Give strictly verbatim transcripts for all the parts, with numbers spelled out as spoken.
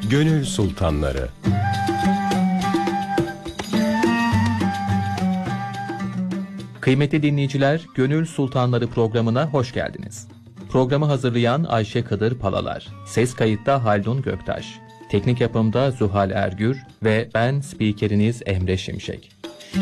Gönül Sultanları. Kıymetli dinleyiciler, Gönül Sultanları programına hoş geldiniz. Programı hazırlayan Ayşe Kıdır Palalar, ses kayıtta Haldun Göktaş, teknik yapımda Zuhal Ergür ve ben spikeriniz Emre Şimşek.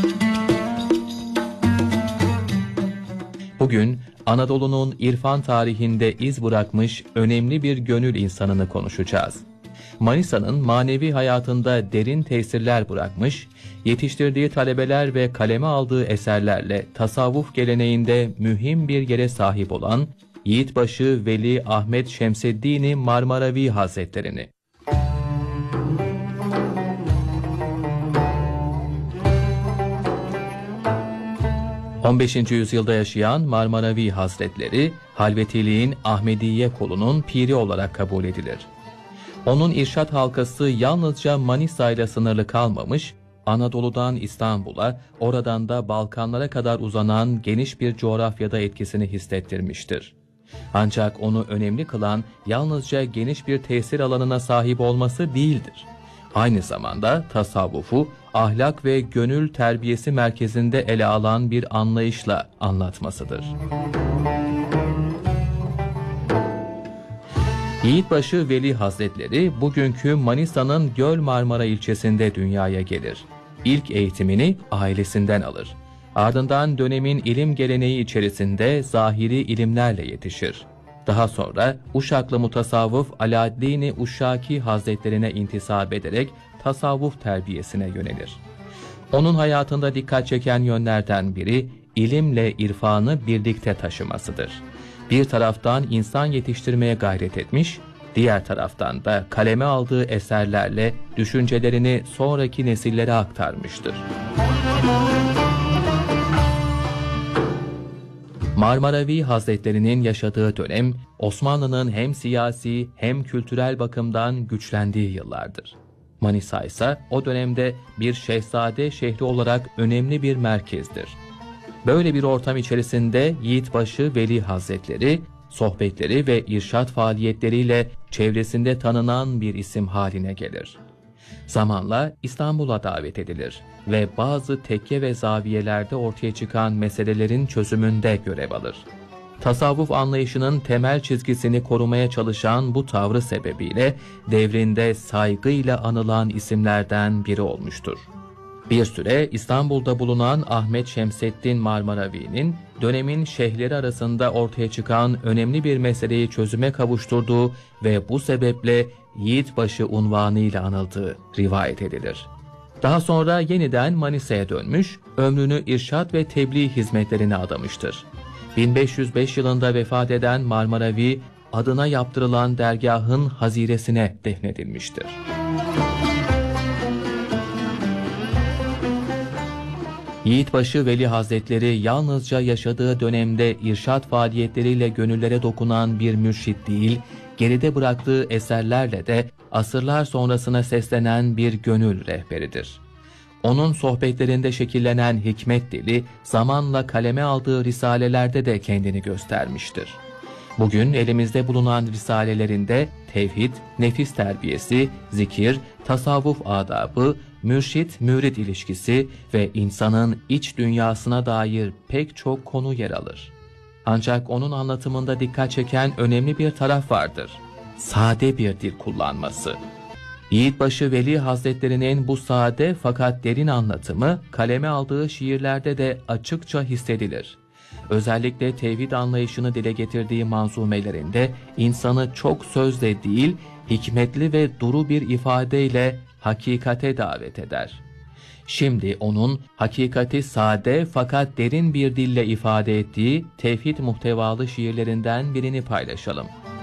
Bugün Anadolu'nun irfan tarihinde iz bırakmış önemli bir gönül insanını konuşacağız. Manisa'nın manevi hayatında derin tesirler bırakmış, yetiştirdiği talebeler ve kaleme aldığı eserlerle tasavvuf geleneğinde mühim bir yere sahip olan Yiğitbaşı Veli Ahmet Şemseddin-i Marmaravi Hazretlerini. on beşinci yüzyılda yaşayan Marmaravi Hazretleri, Halvetiliğin Ahmediye kolunun piri olarak kabul edilir. Onun irşad halkası yalnızca Manisa ile sınırlı kalmamış, Anadolu'dan İstanbul'a, oradan da Balkanlara kadar uzanan geniş bir coğrafyada etkisini hissettirmiştir. Ancak onu önemli kılan yalnızca geniş bir tesir alanına sahip olması değildir. Aynı zamanda tasavvufu, ahlak ve gönül terbiyesi merkezinde ele alan bir anlayışla anlatmasıdır. Yiğitbaşı Veli Hazretleri bugünkü Manisa'nın Göl Marmara ilçesinde dünyaya gelir. İlk eğitimini ailesinden alır. Ardından dönemin ilim geleneği içerisinde zahiri ilimlerle yetişir. Daha sonra Uşaklı mutasavvıf Alaaddin-i Uşşaki Hazretlerine intisap ederek tasavvuf terbiyesine yönelir. Onun hayatında dikkat çeken yönlerden biri ilimle irfanı birlikte taşımasıdır. Bir taraftan insan yetiştirmeye gayret etmiş, diğer taraftan da kaleme aldığı eserlerle düşüncelerini sonraki nesillere aktarmıştır. Marmaravi Hazretlerinin yaşadığı dönem, Osmanlı'nın hem siyasi hem kültürel bakımdan güçlendiği yıllardır. Manisa ise o dönemde bir şehzade şehri olarak önemli bir merkezdir. Böyle bir ortam içerisinde Yiğitbaşı Veli Hazretleri, sohbetleri ve irşad faaliyetleriyle çevresinde tanınan bir isim haline gelir. Zamanla İstanbul'a davet edilir ve bazı tekke ve zaviyelerde ortaya çıkan meselelerin çözümünde görev alır. Tasavvuf anlayışının temel çizgisini korumaya çalışan bu tavrı sebebiyle devrinde saygıyla anılan isimlerden biri olmuştur. Bir süre İstanbul'da bulunan Ahmet Şemseddin Marmaravi'nin dönemin şeyhleri arasında ortaya çıkan önemli bir meseleyi çözüme kavuşturduğu ve bu sebeple Yiğitbaşı unvanıyla anıldığı rivayet edilir. Daha sonra yeniden Manisa'ya dönmüş, ömrünü irşad ve tebliğ hizmetlerine adamıştır. bin beş yüz beş yılında vefat eden Marmaravi, adına yaptırılan dergahın haziresine defnedilmiştir. Yiğitbaşı Veli Hazretleri yalnızca yaşadığı dönemde irşad faaliyetleriyle gönüllere dokunan bir mürşit değil, geride bıraktığı eserlerle de asırlar sonrasına seslenen bir gönül rehberidir. Onun sohbetlerinde şekillenen hikmet dili, zamanla kaleme aldığı risalelerde de kendini göstermiştir. Bugün elimizde bulunan risalelerinde tevhid, nefis terbiyesi, zikir, tasavvuf adabı, mürşit-mürid ilişkisi ve insanın iç dünyasına dair pek çok konu yer alır. Ancak onun anlatımında dikkat çeken önemli bir taraf vardır: sade bir dil kullanması. Yiğitbaşı Veli Hazretlerinin bu sade fakat derin anlatımı kaleme aldığı şiirlerde de açıkça hissedilir. Özellikle tevhid anlayışını dile getirdiği manzumelerinde insanı çok sözle değil, hikmetli ve duru bir ifadeyle hakikate davet eder. Şimdi onun hakikati sade fakat derin bir dille ifade ettiği tevhid muhtevalı şiirlerinden birini paylaşalım.